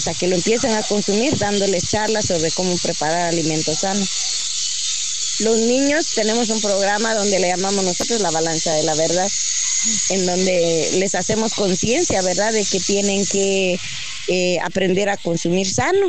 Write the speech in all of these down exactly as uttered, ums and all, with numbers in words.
hasta que lo empiecen a consumir, dándoles charlas sobre cómo preparar alimentos sanos. Los niños tenemos un programa donde le llamamos nosotros la balanza de la verdad, en donde les hacemos conciencia, ¿verdad?, de que tienen que eh, aprender a consumir sano.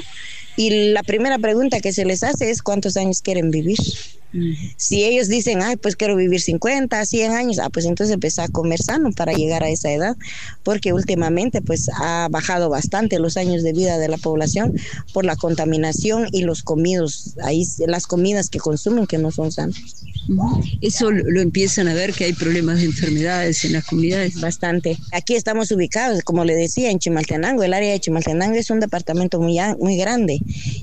Y la primera pregunta que se les hace es ¿cuántos años quieren vivir? Uh-huh. Si ellos dicen, ay, pues quiero vivir cincuenta, cien años, ah, pues entonces empezar a comer sano para llegar a esa edad, porque últimamente pues ha bajado bastante los años de vida de la población por la contaminación y los comidos, ahí las comidas que consumen que no son sanas. Uh-huh. Eso lo, lo empiezan a ver, que hay problemas de enfermedades en las comunidades. Bastante. Aquí estamos ubicados, como le decía, en Chimaltenango. El área de Chimaltenango es un departamento muy, muy grande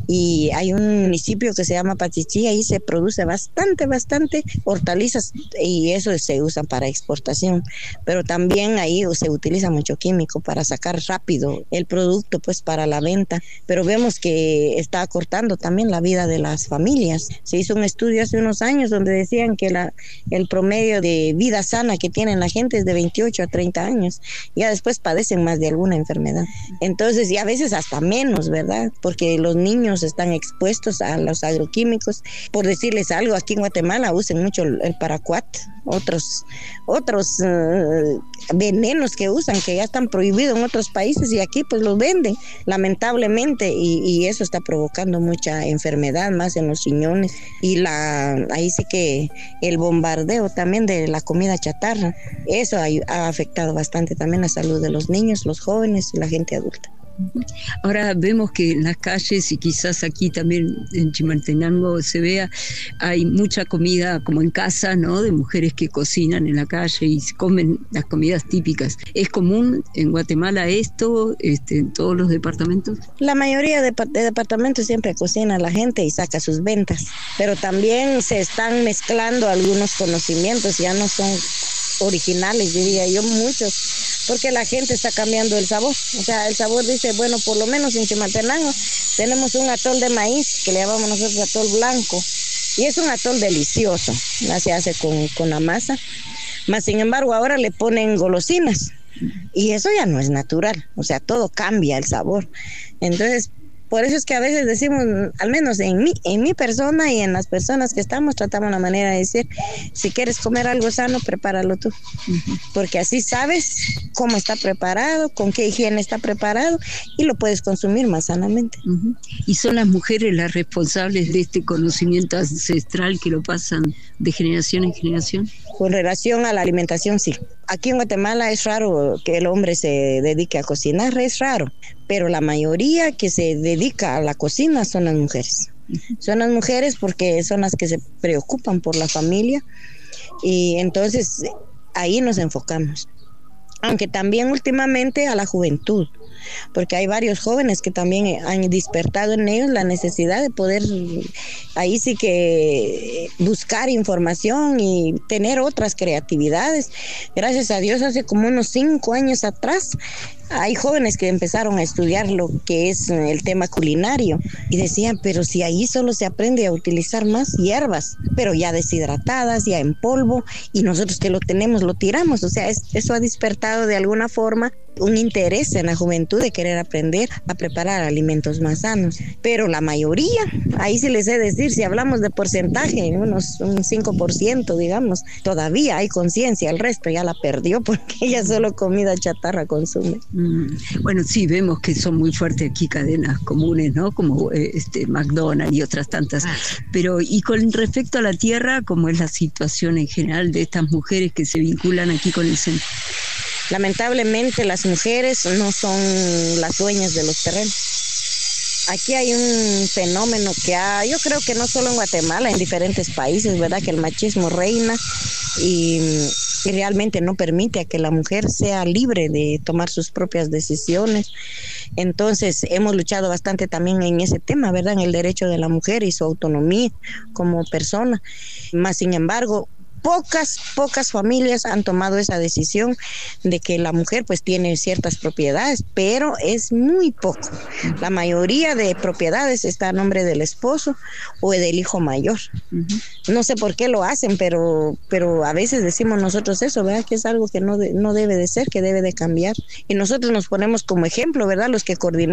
y hay un municipio que se llama Pachichí, ahí se produce bastante, bastante hortalizas y eso se usa para exportación, pero también ahí se utiliza mucho químico para sacar rápido el producto pues para la venta, pero vemos que está acortando también la vida de las familias. Se hizo un estudio hace unos años donde decían que la, el promedio de vida sana que tienen la gente es de veintiocho a treinta años, ya después padecen más de alguna enfermedad, entonces y a veces hasta menos, ¿verdad? Porque los niños están expuestos a los agroquímicos. Por decirles algo, aquí en Guatemala usan mucho el paraquat, otros otros uh, venenos que usan que ya están prohibidos en otros países y aquí pues los venden lamentablemente y, y eso está provocando mucha enfermedad más en los riñones y la ahí sí que el bombardeo también de la comida chatarra, eso ha, ha afectado bastante también la salud de los niños, los jóvenes y la gente adulta. Ahora vemos que en las calles y quizás aquí también en Chimaltenango se vea, hay mucha comida como en casa, ¿no?, de mujeres que cocinan en la calle y comen las comidas típicas. ¿Es común en Guatemala esto, este, en todos los departamentos? La mayoría de, de departamentos siempre cocina la gente y saca sus ventas, pero también se están mezclando algunos conocimientos, ya no son originales, diría yo, muchos, porque la gente está cambiando el sabor. O sea, el sabor dice, bueno, por lo menos en Chimaltenango tenemos un atol de maíz que le llamamos nosotros atol blanco y es un atol delicioso, se hace con, con la masa, más sin embargo ahora le ponen golosinas y eso ya no es natural, o sea, todo cambia el sabor. Entonces por eso es que a veces decimos, al menos en mí, en mi persona y en las personas que estamos, tratamos la manera de decir, si quieres comer algo sano, prepáralo tú. Uh-huh. Porque así sabes cómo está preparado, con qué higiene está preparado y lo puedes consumir más sanamente. Uh-huh. ¿Y son las mujeres las responsables de este conocimiento ancestral que lo pasan de generación en generación? Con relación a la alimentación, sí. Aquí en Guatemala es raro que el hombre se dedique a cocinar, es raro, pero la mayoría que se dedica a la cocina son las mujeres. Son las mujeres porque son las que se preocupan por la familia y entonces ahí nos enfocamos. Aunque también últimamente a la juventud, porque hay varios jóvenes que también han despertado en ellos la necesidad de poder ahí sí que buscar información y tener otras creatividades. Gracias a Dios, hace como unos cinco años atrás hay jóvenes que empezaron a estudiar lo que es el tema culinario y decían, pero si ahí solo se aprende a utilizar más hierbas, pero ya deshidratadas, ya en polvo, y nosotros que lo tenemos lo tiramos. O sea, es, eso ha despertado de alguna forma un interés en la juventud de querer aprender a preparar alimentos más sanos. Pero la mayoría, ahí sí les he de decir, si hablamos de porcentaje, unos un cinco por ciento, digamos, todavía hay conciencia, el resto ya la perdió porque ya solo comida chatarra consume. Mm, bueno, sí, vemos que son muy fuertes aquí cadenas comunes, ¿no? Como este McDonald's y otras tantas. Ah. Pero, y con respecto a la tierra, ¿cómo es la situación en general de estas mujeres que se vinculan aquí con el centro? Lamentablemente las mujeres no son las dueñas de los terrenos. Aquí hay un fenómeno que ha, yo creo que no solo en Guatemala, en diferentes países, ¿verdad? Que el machismo reina y, y realmente no permite a que la mujer sea libre de tomar sus propias decisiones. Entonces hemos luchado bastante también en ese tema, ¿verdad? En el derecho de la mujer y su autonomía como persona. Más sin embargo, Pocas, pocas familias han tomado esa decisión de que la mujer pues tiene ciertas propiedades, pero es muy poco. La mayoría de propiedades está a nombre del esposo o del hijo mayor. Uh-huh. No sé por qué lo hacen, pero, pero a veces decimos nosotros eso, ¿verdad? Que es algo que no, de, no debe de ser, que debe de cambiar. Y nosotros nos ponemos como ejemplo, ¿verdad? Los que coordinamos